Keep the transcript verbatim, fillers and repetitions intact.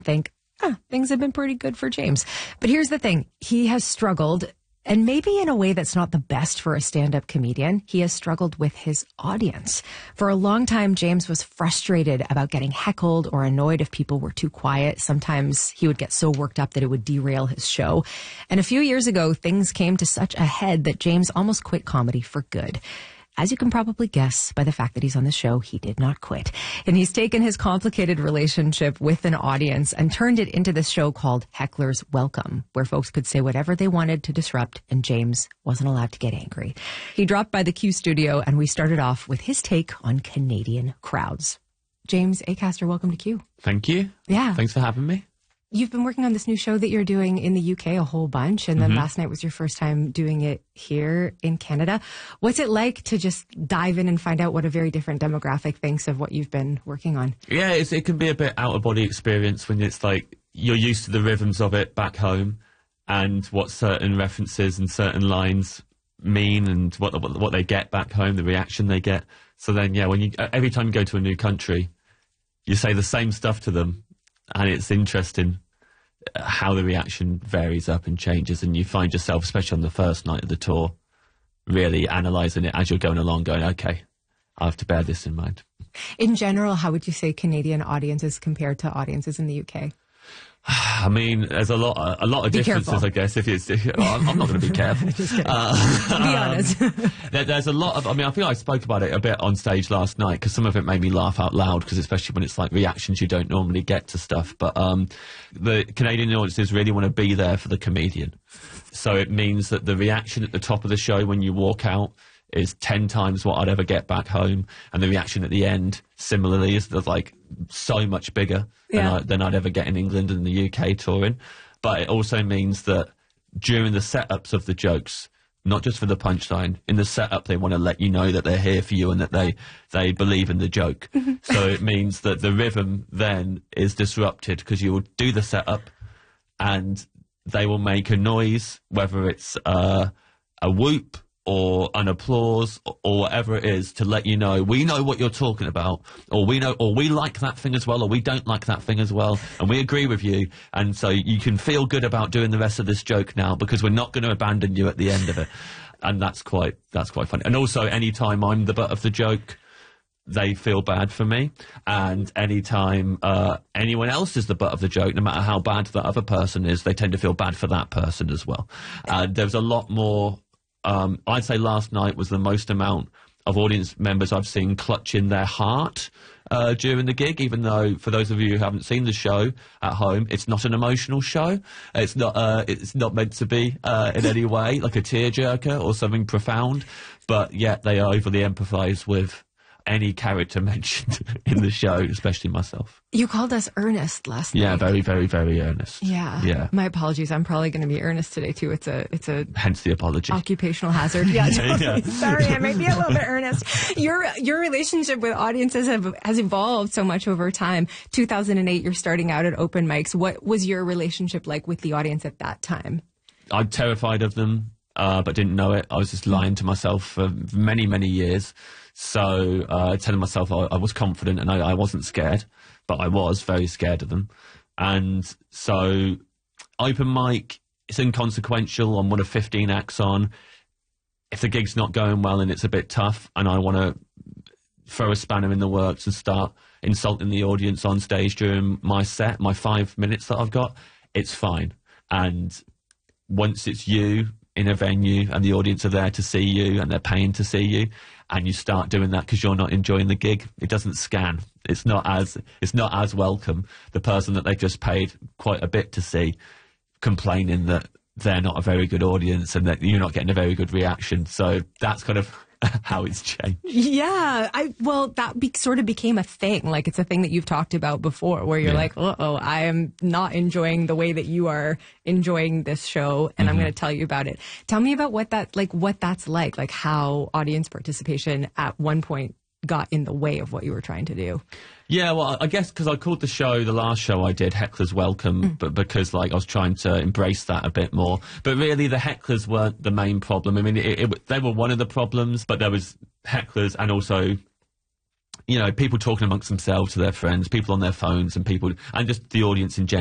think, ah, things have been pretty good for James. But here's the thing. He has struggled, and maybe in a way that's not the best for a stand-up comedian. He has struggled with his audience. For a long time, James was frustrated about getting heckled or annoyed if people were too quiet. Sometimes he would get so worked up that it would derail his show. And a few years ago, things came to such a head that James almost quit comedy for good. As you can probably guess by the fact that he's on the show, he did not quit. And he's taken his complicated relationship with an audience and turned it into this show called Heckler's Welcome, where folks could say whatever they wanted to disrupt, and James wasn't allowed to get angry. He dropped by the Q studio, and we started off with his take on Canadian crowds. James Acaster, welcome to Q. Thank you. Yeah. Thanks for having me. You've been working on this new show that you're doing in the U K a whole bunch, and then Mm-hmm. last night was your first time doing it here in Canada. What's it like to just dive in and find out what a very different demographic thinks of what you've been working on? Yeah, it's, it can be a bit out-of-body experience when it's like you're used to the rhythms of it back home and what certain references and certain lines mean and what, what, what they get back home, the reaction they get. So then, yeah, when you every time you go to a new country, you say the same stuff to them, and it's interesting how the reaction varies up and changes, and you find yourself, especially on the first night of the tour, really analysing it as you're going along, going, okay, I have to bear this in mind. In general, how would you say Canadian audiences compare to audiences in the U K? I mean, there's a lot, a lot of Be differences, careful. I guess. If it's, if, well, I'm, I'm not going to be careful. Just kidding. Uh, Be honest. there, there's a lot of. I mean, I think I spoke about it a bit on stage last night because some of it made me laugh out loud. Because especially when it's like reactions you don't normally get to stuff. But um, the Canadian audiences really want to be there for the comedian, so it means that the reaction at the top of the show when you walk out is ten times what I'd ever get back home, and the reaction at the end similarly is like so much bigger Yeah. than, I, than I'd ever get in England and the U K touring. But it also means that during the setups of the jokes, not just for the punchline, in the setup they want to let you know that they're here for you and that they they believe in the joke. So it means that the rhythm then is disrupted because you will do the setup and they will make a noise, whether it's uh, a whoop or an applause or whatever it is, to let you know we know what you're talking about, or we know, or we like that thing as well, or we don't like that thing as well, and we agree with you, and so you can feel good about doing the rest of this joke now because we're not going to abandon you at the end of it. And that's quite that's quite funny. And also, anytime I'm the butt of the joke, they feel bad for me, and anytime uh, anyone else is the butt of the joke, no matter how bad that other person is, they tend to feel bad for that person as well. And there's a lot more. Um, I'd say last night was the most amount of audience members I've seen clutching their heart uh, during the gig, even though, for those of you who haven't seen the show at home, it's not an emotional show. It's not uh, it's not meant to be uh, in any way like a tearjerker or something profound, but yet they overly empathise with any character mentioned in the show, especially myself. You called us earnest last night. Yeah, very, very, very earnest. Yeah. Yeah. My apologies. I'm probably going to be earnest today too. It's a it's a Hence the apology. occupational hazard. Yeah, totally. Yeah. Sorry, I might be a little bit earnest. Your your relationship with audiences have has evolved so much over time. two thousand eight, you're starting out at open mics. What was your relationship like with the audience at that time? I'm terrified of them, uh, but didn't know it. I was just lying to myself for many, many years. So uh, telling myself I, I was confident and I, I wasn't scared, but I was very scared of them. And so open mic, it's inconsequential. I'm one of fifteen acts on. If the gig's not going well and it's a bit tough and I want to throw a spanner in the works and start insulting the audience on stage during my set, my five minutes that I've got, it's fine. And once it's you in a venue and the audience are there to see you and they're paying to see you, and you start doing that because you're not enjoying the gig, it doesn't scan. It's not as it's not as welcome. The person that they just paid quite a bit to see complaining that they're not a very good audience and that you're not getting a very good reaction. So that's kind of how it's changed. Yeah, I well, that be, sort of became a thing. Like, it's a thing that you've talked about before, where you're Yeah. like, uh oh, I am not enjoying the way that you are enjoying this show, and I'm Mm-hmm. going to tell you about it. Tell me about what that like, what that's like, like how audience participation at one point got in the way of what you were trying to do. Yeah, well, I guess because I called the show, the last show I did, Heckler's Welcome, Mm. but because like I was trying to embrace that a bit more. But really, the hecklers weren't the main problem. I mean, it, it, they were one of the problems, but there was hecklers and also, you know, people talking amongst themselves to their friends, people on their phones, and people, and just the audience in general.